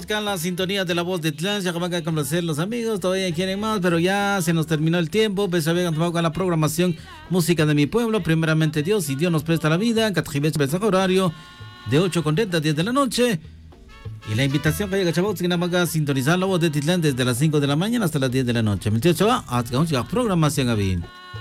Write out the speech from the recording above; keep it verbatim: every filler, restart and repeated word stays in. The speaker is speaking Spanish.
acá en la sintonía de la voz de Tlán, ya van a complacer los amigos, todavía quieren más, pero ya se nos terminó el tiempo, pues habían tomado con la programación Música de mi Pueblo, primeramente Dios, y Dios nos presta la vida, Catjibech horario de ocho con treinta a diez de la noche, y la invitación que llega chavos, que nada más sintonizar la voz de Titlán desde las cinco de la mañana hasta las diez de la noche. Me va a programación a bien.